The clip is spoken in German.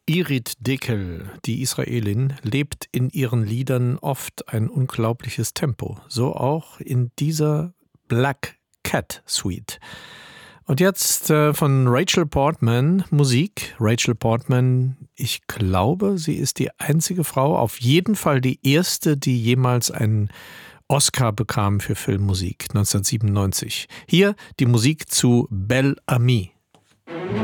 Irit Dekel, die Israelin, lebt in ihren Liedern oft ein unglaubliches Tempo. So auch in dieser Black Cat Suite. Und jetzt von Rachel Portman Musik. Rachel Portman, ich glaube, sie ist die einzige Frau, auf jeden Fall die erste, die jemals einen Oscar bekam für Filmmusik, 1997. Hier die Musik zu Bel Ami.